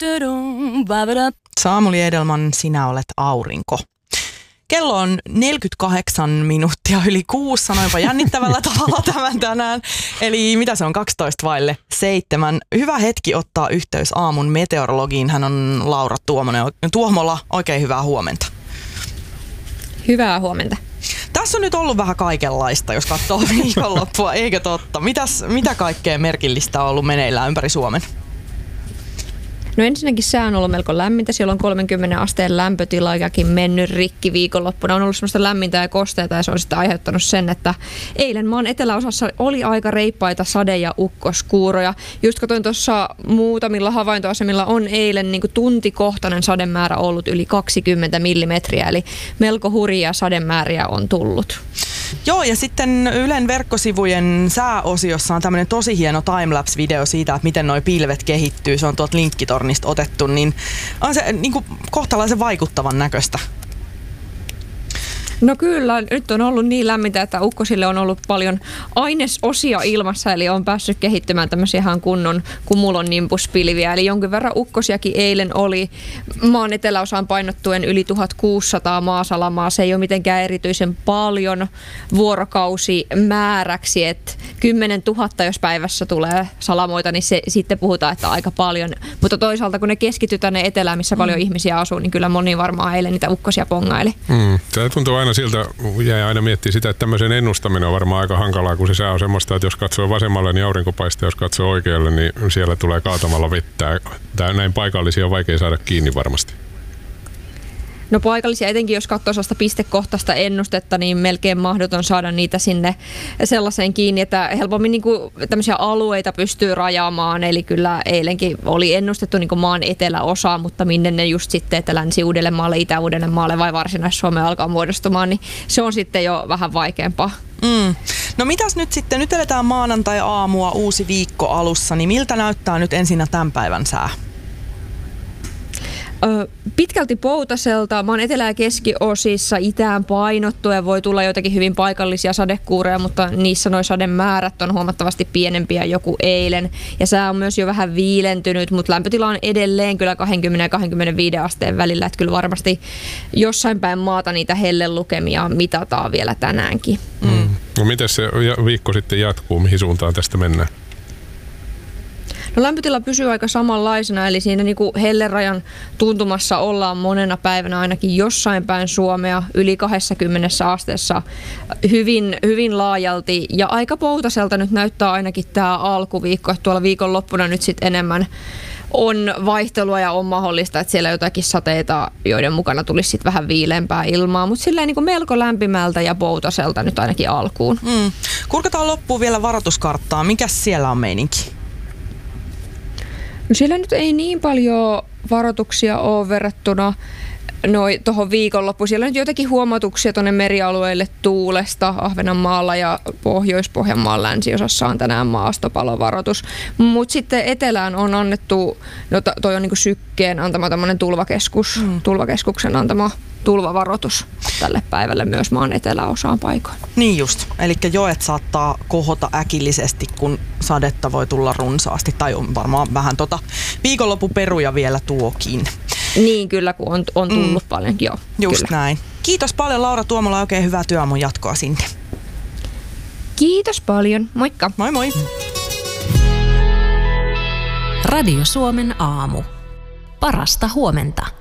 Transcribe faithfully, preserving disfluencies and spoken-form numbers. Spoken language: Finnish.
Samuli Edelman, sinä olet aurinko. Kello on neljäkymmentäkahdeksan minuuttia yli kuusi, sanoinpa jännittävällä tavalla tämän tänään. Eli mitä se on, kaksitoista vaille seitsemän. Hyvä hetki ottaa yhteys aamun meteorologiin. Hän on Laura Tuomonen. Tuomola, oikein hyvää huomenta. Hyvää huomenta. Tässä on nyt ollut vähän kaikenlaista, jos katsoo viikonloppua, eikö totta? Mitäs, mitä kaikkea merkillistä on ollut meneillään ympäri Suomen? No ensinnäkin sää on ollut melko lämmintä, siellä on kolmenkymmenen asteen lämpötilakin mennyt rikki viikonloppuna. On ollut semmoista lämmintä ja kosteita ja se on sitten aiheuttanut sen, että eilen maan eteläosassa oli aika reippaita sade- ja ukkoskuuroja. Just katsoin tuossa muutamilla havaintoasemilla on eilen niin kuin tuntikohtainen sademäärä ollut yli kaksikymmentä millimetriä, eli melko hurjia sademääriä on tullut. Joo, ja sitten Ylen verkkosivujen sääosiossa on tämmöinen tosi hieno timelapse-video siitä, että miten noi pilvet kehittyy. Se on tuolta linkkitornista otettu, niin on se niin kuin kohtalaisen vaikuttavan näköistä. No kyllä, nyt on ollut niin lämmintä, että ukkosille on ollut paljon ainesosia ilmassa, eli on päässyt kehittymään tämmöisiä ihan kunnon cumulonimbus-pilviä. Eli jonkin verran ukkosiakin eilen oli maan eteläosaan painottuen yli tuhatkuusisataa maasalamaa. Se ei ole mitenkään erityisen paljon vuorokausimääräksi, että kymmenen tuhatta jos päivässä tulee salamoita, niin se, sitten puhutaan, että aika paljon. Mutta toisaalta kun ne keskittyy tänne etelään, missä paljon mm. ihmisiä asuu, niin kyllä moni varmaan eilen niitä ukkosia pongaili. Mm. Tämä tuntuu aina siltä, jäi aina miettiä sitä, että tämmöisen ennustaminen on varmaan aika hankalaa, kun se sää on semmoista, että jos katsoo vasemmalle, niin aurinko paistaa, jos katsoo oikealle, niin siellä tulee kaatamalla vettä. Tää näin paikallisia on vaikea saada kiinni varmasti. No paikallisia, etenkin jos katsoo sellaista pistekohtaista ennustetta, niin melkein mahdoton saada niitä sinne sellaiseen kiinni, että helpommin niin kuin tämmöisiä alueita pystyy rajaamaan. Eli kyllä eilenkin oli ennustettu niin kuin maan eteläosaa, mutta minne ne just sitten, että Länsi-Uudellemaalle, Itä-Uudellemaalle vai Varsinais-Suomeen alkaa muodostumaan, niin se on sitten jo vähän vaikeampaa. Mm. No mitäs nyt sitten, nyt eletään maanantai-aamua, uusi viikko alussa, niin miltä näyttää nyt ensinnä tämän päivän sää? Pitkälti poutaselta, maan etelä- ja keskiosissa itään painottuen voi tulla joitakin hyvin paikallisia sadekuureja, mutta niissä nuo sademäärät on huomattavasti pienempiä joku eilen. Ja sää on myös jo vähän viilentynyt, mutta lämpötila on edelleen kyllä kaksikymmentä ja kaksikymmentäviisi asteen välillä, että kyllä varmasti jossain päin maata niitä hellelukemia mitataan vielä tänäänkin. Mm. No miten se viikko sitten jatkuu, mihin suuntaan tästä mennään? No lämpötila pysyy aika samanlaisena, eli siinä niin kuin hellerajan tuntumassa ollaan monena päivänä ainakin jossain päin Suomea yli kaksikymmentä asteessa hyvin, hyvin laajalti. Ja aika poutaselta nyt näyttää ainakin tämä alkuviikko, että tuolla viikonloppuna nyt sitten enemmän on vaihtelua ja on mahdollista, että siellä jotakin sateita, joiden mukana tulisi sitten vähän viileämpää ilmaa, mutta silleen niin kuin melko lämpimältä ja poutaselta nyt ainakin alkuun. Mm. Kurkataan loppuun vielä varoituskarttaa. Mikäs siellä on meininki? No siellä nyt ei niin paljon varoituksia ole verrattuna tuohon viikonloppuun. Siellä on nyt joitakin huomautuksia tuonne merialueille tuulesta. Ahvenanmaalla ja Pohjois-Pohjanmaan länsiosassa on tänään maastopalovaroitus. Mutta sitten etelään on annettu, no toi on niinku Sykkeen antama tämmöinen tulvakeskus, mm. tulvakeskuksen antama tulvavaroitus tälle päivälle myös maan eteläosaan paikoin. Niin just. Eli joet saattaa kohota äkillisesti, kun sadetta voi tulla runsaasti. Tai on varmaan vähän tota viikonloppuperuja vielä tuokin. Niin kyllä, kun on, on tullut mm. paljon. Joo, just kyllä. Näin. Kiitos paljon Laura Tuomola, oikein hyvää työaamun jatkoa sinne. Kiitos paljon. Moikka. Moi moi. Radio Suomen aamu. Parasta huomenta.